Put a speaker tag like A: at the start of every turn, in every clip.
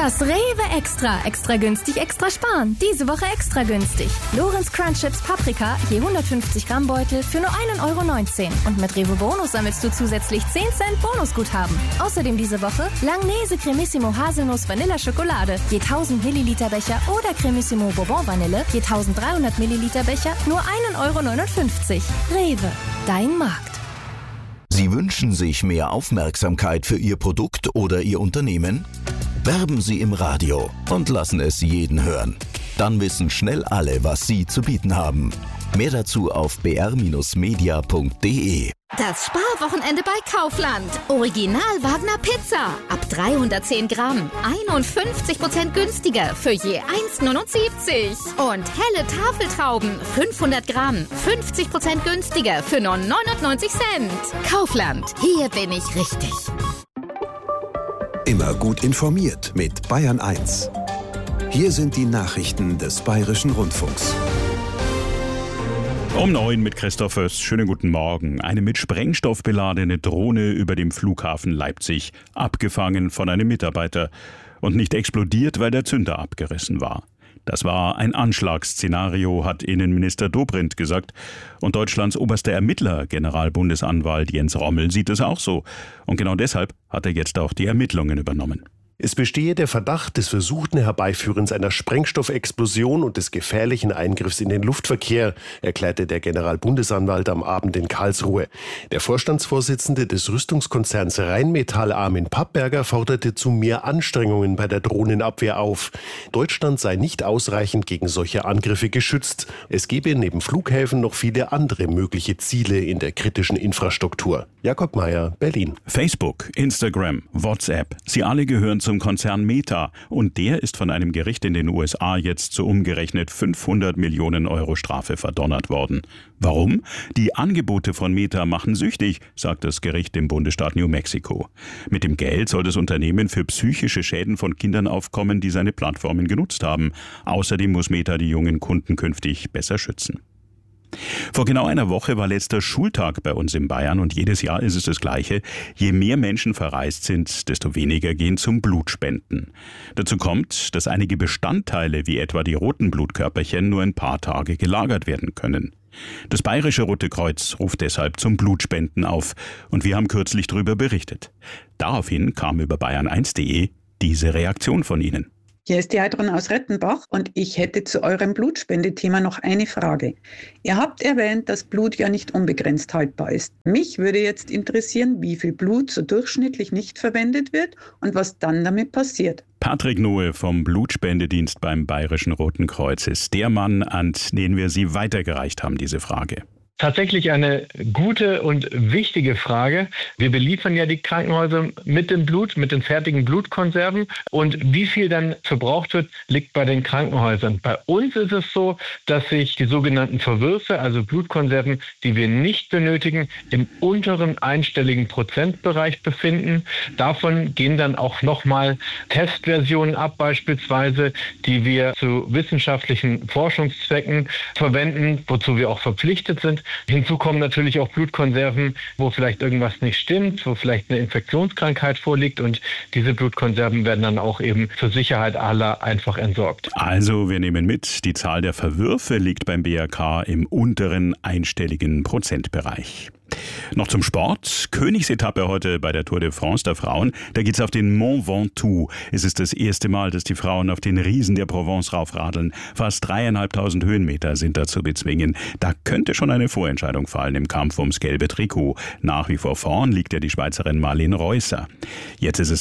A: Das Rewe Extra. Extra günstig, extra sparen. Diese Woche extra günstig. Lorenz Crunch Chips Paprika, je 150 Gramm Beutel für nur 1,19 €. Und mit Rewe Bonus sammelst du zusätzlich 10 Cent Bonusguthaben. Außerdem diese Woche Langnese Cremissimo Haselnuss Vanilla Schokolade, je 1000 Milliliter Becher oder Cremissimo Bourbon Vanille, je 1300 Milliliter Becher, nur 1,59 €. Rewe, dein Markt.
B: Sie wünschen sich mehr Aufmerksamkeit für Ihr Produkt oder Ihr Unternehmen? Werben Sie im Radio und lassen es jeden hören. Dann wissen schnell alle, was Sie zu bieten haben. Mehr dazu auf br-media.de.
C: Das Sparwochenende bei Kaufland. Original Wagner Pizza. Ab 310 Gramm. 51% günstiger für je 1,79 €. Und helle Tafeltrauben. 500 Gramm. 50% günstiger für nur 99 Cent. Kaufland. Hier bin ich richtig.
D: Immer gut informiert mit Bayern 1. Hier sind die Nachrichten des Bayerischen Rundfunks.
E: Um 9 mit Christoph Föst. Schönen guten Morgen. Eine mit Sprengstoff beladene Drohne über dem Flughafen Leipzig, abgefangen von einem Mitarbeiter und nicht explodiert, weil der Zünder abgerissen war. Das war ein Anschlagsszenario, hat Innenminister Dobrindt gesagt. Und Deutschlands oberster Ermittler, Generalbundesanwalt Jens Rommel, sieht es auch so. Und genau deshalb hat er jetzt auch die Ermittlungen übernommen.
F: Es bestehe der Verdacht des versuchten Herbeiführens einer Sprengstoffexplosion und des gefährlichen Eingriffs in den Luftverkehr, erklärte der Generalbundesanwalt am Abend in Karlsruhe. Der Vorstandsvorsitzende des Rüstungskonzerns Rheinmetall, Armin Pappberger, forderte zu mehr Anstrengungen bei der Drohnenabwehr auf. Deutschland sei nicht ausreichend gegen solche Angriffe geschützt. Es gebe neben Flughäfen noch viele andere mögliche Ziele in der kritischen Infrastruktur. Jakob Mayer, Berlin.
E: Facebook, Instagram, WhatsApp, sie alle gehören zum Konzern Meta und der ist von einem Gericht in den USA jetzt zu umgerechnet 500 Millionen € Strafe verdonnert worden. Warum? Die Angebote von Meta machen süchtig, sagt das Gericht im Bundesstaat New Mexico. Mit dem Geld soll das Unternehmen für psychische Schäden von Kindern aufkommen, die seine Plattformen genutzt haben. Außerdem muss Meta die jungen Kunden künftig besser schützen. Vor genau einer Woche war letzter Schultag bei uns in Bayern und jedes Jahr ist es das Gleiche. Je mehr Menschen verreist sind, desto weniger gehen zum Blutspenden. Dazu kommt, dass einige Bestandteile wie etwa die roten Blutkörperchen nur ein paar Tage gelagert werden können. Das Bayerische Rote Kreuz ruft deshalb zum Blutspenden auf und wir haben kürzlich darüber berichtet. Daraufhin kam über bayern1.de diese Reaktion von Ihnen.
G: Hier ist die Heidrun aus Rettenbach und ich hätte zu eurem Blutspendethema noch eine Frage. Ihr habt erwähnt, dass Blut ja nicht unbegrenzt haltbar ist. Mich würde jetzt interessieren, wie viel Blut so durchschnittlich nicht verwendet wird und was dann damit passiert.
E: Patrick Nohe vom Blutspendedienst beim Bayerischen Roten Kreuz ist der Mann, an den wir Sie weitergereicht haben, diese Frage.
H: Tatsächlich eine gute und wichtige Frage. Wir beliefern ja die Krankenhäuser mit dem Blut, mit den fertigen Blutkonserven. Und wie viel dann verbraucht wird, liegt bei den Krankenhäusern. Bei uns ist es so, dass sich die sogenannten Verwürfe, also Blutkonserven, die wir nicht benötigen, im unteren einstelligen Prozentbereich befinden. Davon gehen dann auch nochmal Testversionen ab, beispielsweise, die wir zu wissenschaftlichen Forschungszwecken verwenden, wozu wir auch verpflichtet sind. Hinzu kommen natürlich auch Blutkonserven, wo vielleicht irgendwas nicht stimmt, wo vielleicht eine Infektionskrankheit vorliegt und diese Blutkonserven werden dann auch eben zur Sicherheit aller einfach entsorgt.
E: Also wir nehmen mit, die Zahl der Verwürfe liegt beim BRK im unteren einstelligen Prozentbereich. Noch zum Sport. Königsetappe heute bei der Tour de France der Frauen. Da geht's auf den Mont Ventoux. Es ist das erste Mal, dass die Frauen auf den Riesen der Provence raufradeln. Fast 3.500 Höhenmeter sind da zu bezwingen. Da könnte schon eine Vorentscheidung fallen im Kampf ums gelbe Trikot. Nach wie vor vorn liegt ja die Schweizerin Marlene Reusser. Jetzt ist es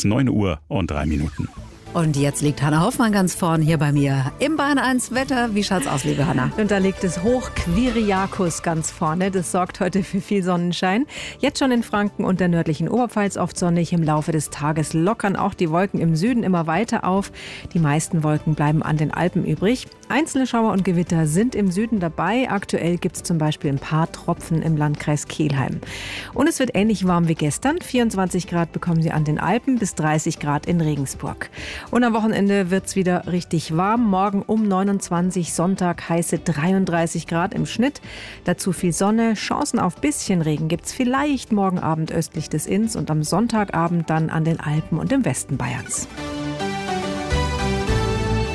E: 9:03.
I: Und jetzt liegt Hanna Hoffmann ganz vorn hier bei mir im Bayern 1 Wetter. Wie schaut's aus, liebe Hanna?
J: Und da liegt es Hoch Quiriacus ganz vorne. Das sorgt heute für viel Sonnenschein. Jetzt schon in Franken und der nördlichen Oberpfalz oft sonnig. Im Laufe des Tages lockern auch die Wolken im Süden immer weiter auf. Die meisten Wolken bleiben an den Alpen übrig. Einzelne Schauer und Gewitter sind im Süden dabei. Aktuell gibt es zum Beispiel ein paar Tropfen im Landkreis Kelheim. Und es wird ähnlich warm wie gestern. 24 Grad bekommen Sie an den Alpen, bis 30 Grad in Regensburg. Und am Wochenende wird es wieder richtig warm. Morgen um 29, Sonntag heiße 33 Grad im Schnitt. Dazu viel Sonne, Chancen auf bisschen Regen gibt es vielleicht morgen Abend östlich des Inns und am Sonntagabend dann an den Alpen und im Westen Bayerns.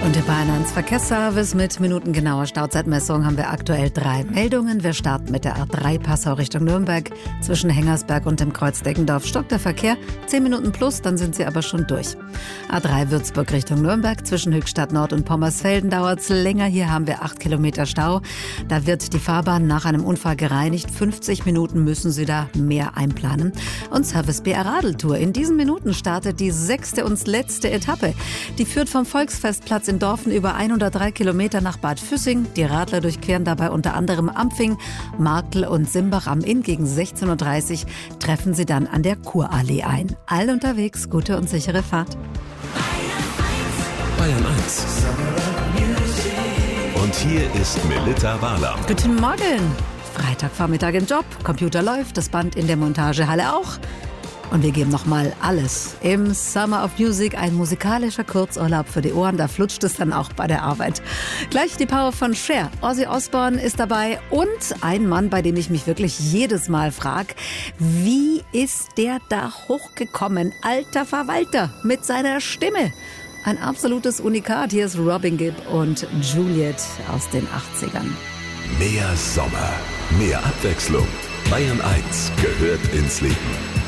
I: Und der Bayern 1 Verkehrsservice mit minutengenauer Stauzeitmessung haben wir aktuell 3 Meldungen. Wir starten mit der A3 Passau Richtung Nürnberg. Zwischen Hengersberg und dem Kreuz Deggendorf stockt der Verkehr. 10 Minuten plus, dann sind Sie aber schon durch. A3 Würzburg Richtung Nürnberg. Zwischen Höchstadt Nord und Pommersfelden dauert es länger. Hier haben wir 8 Kilometer Stau. Da wird die Fahrbahn nach einem Unfall gereinigt. 50 Minuten müssen Sie da mehr einplanen. Und Service BR Radeltour. In diesen Minuten startet die 6. und letzte Etappe. Die führt vom Volksfestplatz in Dorfen über 103 Kilometer nach Bad Füssing. Die Radler durchqueren dabei unter anderem Ampfing, Marktl und Simbach am Inn. Gegen 16.30 Uhr treffen sie dann an der Kurallee ein. All unterwegs, gute und sichere Fahrt.
D: Bayern 1.
B: Und hier ist Melitta Wahler.
I: Guten Morgen. Freitagvormittag im Job, Computer läuft, das Band in der Montagehalle auch. Und wir geben nochmal alles. Im Summer of Music ein musikalischer Kurzurlaub für die Ohren. Da flutscht es dann auch bei der Arbeit. Gleich die Power von Cher. Ozzy Osbourne ist dabei und ein Mann, bei dem ich mich wirklich jedes Mal frage, wie ist der da hochgekommen? Alter Verwalter mit seiner Stimme. Ein absolutes Unikat. Hier ist Robin Gibb und Juliet aus den 80ern.
B: Mehr Sommer, mehr Abwechslung. Bayern 1 gehört ins Leben.